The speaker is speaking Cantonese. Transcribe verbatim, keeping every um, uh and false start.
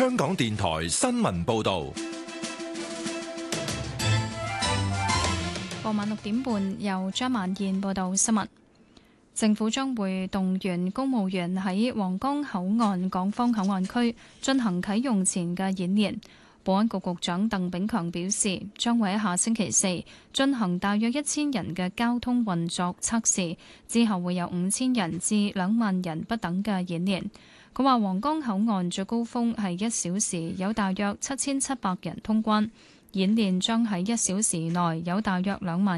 香港電台新聞報道。 傍晚六點半，由張萬燕報道新聞。政府將會動員公務員喺皇崗口岸港方口岸區進行啟用前嘅演練。保安局局長鄧炳強表示，將會喺下星期四進行大約一千人嘅交通運作測試，之後會有五千人至兩萬人不等嘅演練。佢話皇崗口岸最高峰係一小時有大約七千七百人通關，演練將喺一小時內有大約兩萬